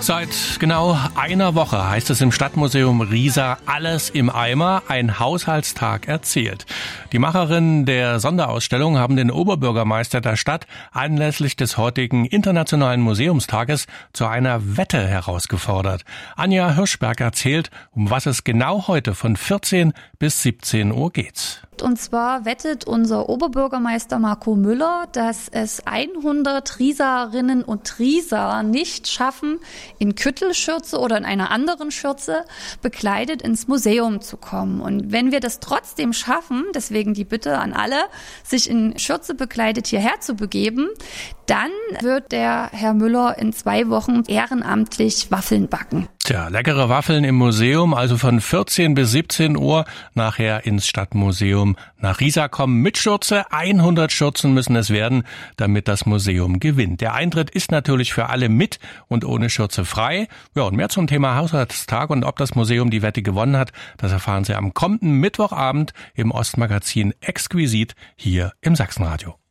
Seit genau einer Woche heißt es im Stadtmuseum Riesa Alles im Eimer, ein Haushaltstag erzählt. Die Macherinnen der Sonderausstellung haben den Oberbürgermeister der Stadt anlässlich des heutigen Internationalen Museumstages zu einer Wette herausgefordert. Anja Hirschberg erzählt, um was es genau heute von 14 bis 17 Uhr geht. Und zwar wettet unser Oberbürgermeister Marco Müller, dass es 100 Rieserinnen und Rieser nicht schaffen, in Küttelschürze oder in einer anderen Schürze bekleidet ins Museum zu kommen. Und wenn wir das trotzdem schaffen, deswegen die Bitte an alle, sich in Schürze bekleidet hierher zu begeben, dann wird der Herr Müller in 2 Wochen ehrenamtlich Waffeln backen. Tja, leckere Waffeln im Museum, also von 14 bis 17 Uhr nachher ins Stadtmuseum nach Riesa kommen mit Schürze. 100 Schürzen müssen es werden, damit das Museum gewinnt. Der Eintritt ist natürlich für alle mit und ohne Schürze frei. Ja, und mehr zum Thema Haushaltstag und ob das Museum die Wette gewonnen hat, das erfahren Sie am kommenden Mittwochabend im Ostmagazin Exquisit hier im Sachsenradio.